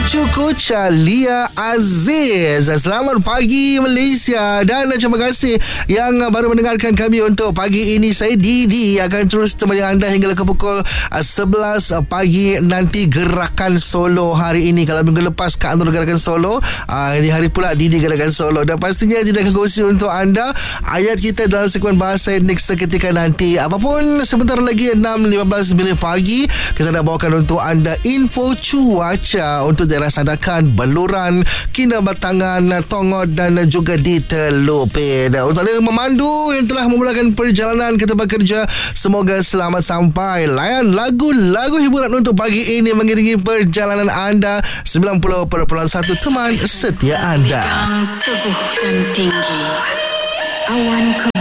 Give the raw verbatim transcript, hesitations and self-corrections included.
cucuku Chalia Aziz. Selamat pagi Malaysia, dan terima kasih yang baru mendengarkan kami untuk pagi ini. Saya Didi akan terus temani anda hingga ke pukul sebelas pagi nanti. Gerakan Solo hari ini. Kalau minggu lepas Kak Nur Gerakan Solo, uh, ini hari pula Didi Gerakan Solo. Dan pastinya tidak akan kongsi untuk anda ayat kita dalam segmen bahasa etnik seketika nanti. Apapun, sebentar lagi enam lima belas minit pagi kita nak bawakan untuk anda info cuaca untuk daerah Sandakan, Beluran, Kinabatangan, Tongod dan juga di Telopin. Untuk anda memandu yang telah memulakan perjalanan ke tempat kerja, semoga selamat sampai. Layan lagu-lagu hiburan untuk pagi ini mengiringi perjalanan anda. Sembilan puluh perpuluhan satu teman setia anda. Teguh dan tinggi, awan